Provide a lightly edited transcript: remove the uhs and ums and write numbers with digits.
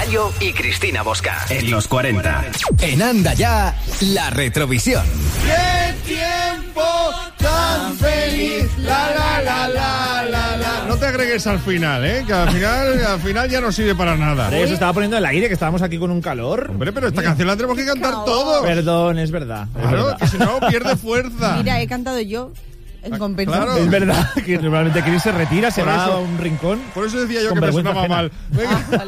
Bayo y Cristina Bosca. En los 40. En Anda Ya, la retrovisión. ¡Qué tiempo tan feliz! La, la, la, la, la, la. No te agregues al final, que al final ya no sirve para nada. Se estaba poniendo el aire, que estábamos aquí con un calor. Hombre, pero esta canción la tenemos que cantar todos. Perdón, es verdad. Claro, que si no pierde fuerza. Mira, he cantado yo en compensación. Claro. Es verdad que normalmente Chris se retira, se Por va eso. a un rincón. Por eso decía yo Con que me vergüenza sonaba ajena. mal. Venga.